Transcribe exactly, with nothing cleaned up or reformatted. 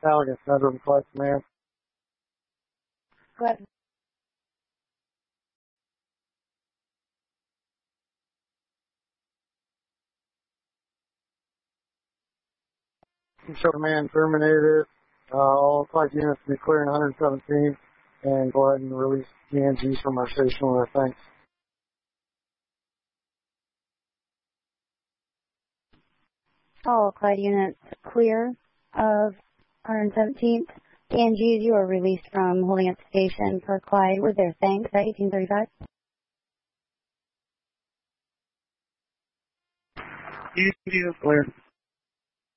Allegan Center of Flight Command. Go ahead. Show command terminated. Uh, all flight units be clearing one seventeen and go ahead and release P N Gs from our station order. Thanks. All Clyde units clear of one seventeenth. P N Gs, you are released from holding at the station for Clyde. We're there. Thanks. At eighteen thirty-five. P N Gs cleared.